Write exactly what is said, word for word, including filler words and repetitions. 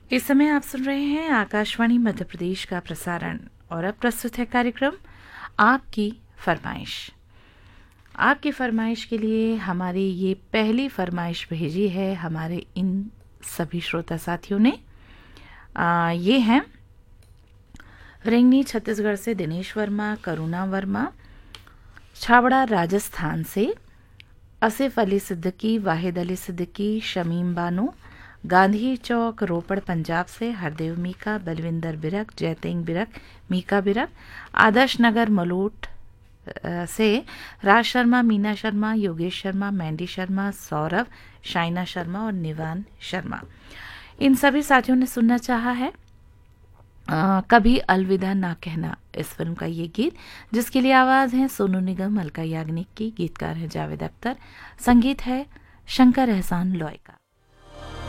इस समय आप सुन रहे हैं आकाशवाणी मध्य प्रदेश का प्रसारण और अब प्रस्तुत है कार्यक्रम आपकी फरमाइश। आपकी फरमाइश के लिए हमारी ये पहली फरमाइश भेजी है हमारे इन सभी श्रोता साथियों ने। आ, ये हैं रेंगनी छत्तीसगढ़ से दिनेश वर्मा, करुणा वर्मा, छावड़ा राजस्थान से आसिफ अली सिद्दीकी, वाहिद अली सिद्दीकी, शमीम बानो, गांधी चौक रोपड़ पंजाब से हरदेव मीका, बलविंदर बिरक, जयतेंग बिरक, मीका बिरक, आदर्श नगर मलोट से राज शर्मा, मीना शर्मा, योगेश शर्मा, मैंडी शर्मा, सौरभ, शाइना शर्मा और निवान शर्मा। इन सभी साथियों ने सुनना चाहा है आ, कभी अलविदा ना कहना इस फिल्म का ये गीत, जिसके लिए आवाज़ है सोनू निगम, अलका याग्निक की, गीतकार है जावेद अख्तर, संगीत है शंकर एहसान लॉय का।